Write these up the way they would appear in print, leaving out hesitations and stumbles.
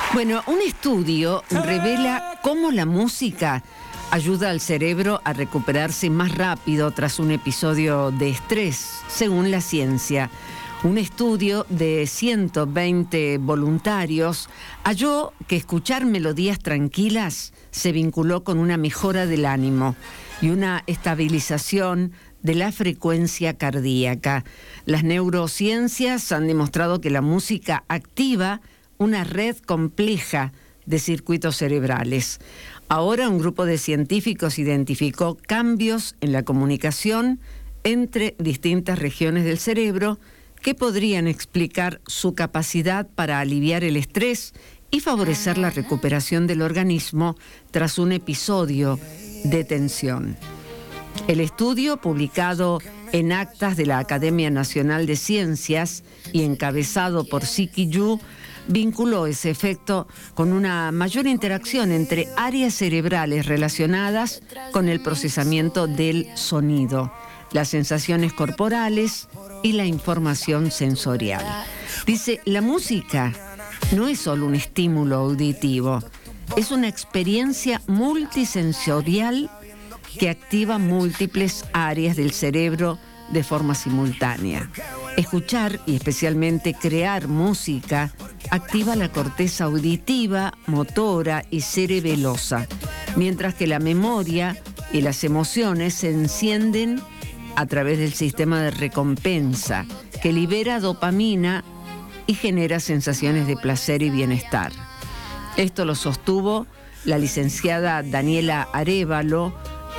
Bueno, un estudio revela cómo la música ayuda al cerebro a recuperarse más rápido tras un episodio de estrés, según la ciencia. Un estudio de 120 voluntarios halló que escuchar melodías tranquilas se vinculó con una mejora del ánimo y una estabilización de la frecuencia cardíaca. Las neurociencias han demostrado que la música activa una red compleja de circuitos cerebrales. Ahora un grupo de científicos identificó cambios en la comunicación entre distintas regiones del cerebro que podrían explicar su capacidad para aliviar el estrés y favorecer la recuperación del organismo tras un episodio de tensión. El estudio, publicado en actas de la Academia Nacional de Ciencias y encabezado por Siki Yu, vinculó ese efecto con una mayor interacción entre áreas cerebrales relacionadas con el procesamiento del sonido, las sensaciones corporales y la información sensorial. Dice, la música no es solo un estímulo auditivo, es una experiencia multisensorial que activa múltiples áreas del cerebro de forma simultánea. Escuchar y especialmente crear música activa la corteza auditiva, motora y cerebelosa, mientras que la memoria y las emociones se encienden a través del sistema de recompensa, que libera dopamina y genera sensaciones de placer y bienestar. Esto lo sostuvo la licenciada Daniela Arévalo,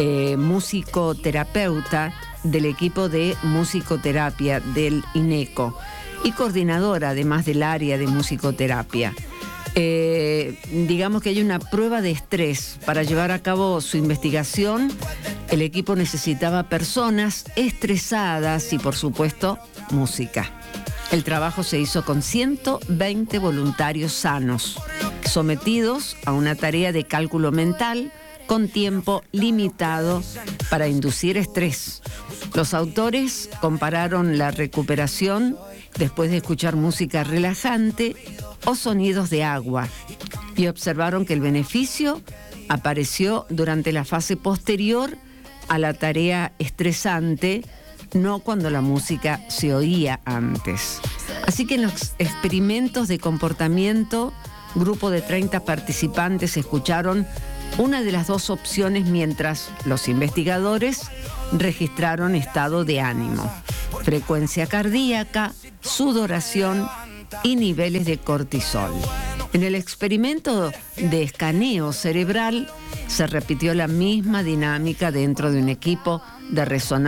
musicoterapeuta del equipo de musicoterapia del INECO y coordinadora además del área de musicoterapia. Digamos que hay una prueba de estrés. Para llevar a cabo su investigación, el equipo necesitaba personas estresadas y, por supuesto, música. El trabajo se hizo con 120 voluntarios sanos, sometidos a una tarea de cálculo mental con tiempo limitado para inducir estrés. Los autores compararon la recuperación después de escuchar música relajante o sonidos de agua y observaron que el beneficio apareció durante la fase posterior a la tarea estresante, no cuando la música se oía antes. Así que en los experimentos de comportamiento, grupo de 30 participantes escucharon una de las dos opciones mientras los investigadores registraron estado de ánimo, frecuencia cardíaca, sudoración y niveles de cortisol. En el experimento de escaneo cerebral se repitió la misma dinámica dentro de un equipo de resonancia